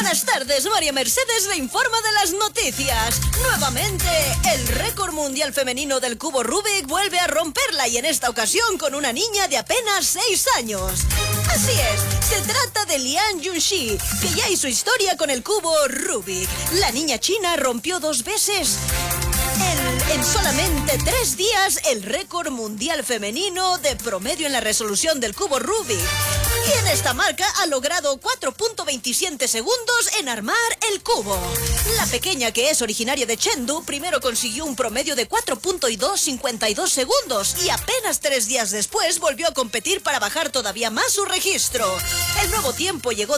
Buenas tardes, María Mercedes le informa de las noticias. Nuevamente, el récord mundial femenino del cubo Rubik vuelve a romperla y en esta ocasión con una niña de apenas 6 años. Así es, se trata de Lian Junxi, que ya hizo historia con el cubo Rubik. La niña china rompió 2 veces en solamente 3 días el récord mundial femenino de promedio en la resolución del cubo Rubik. Y en esta marca ha logrado 4.27 segundos en armar el cubo. La pequeña, que es originaria de Chengdu, primero consiguió un promedio de 4.52 segundos y apenas 3 días después volvió a competir para bajar todavía más su registro. El nuevo tiempo llegó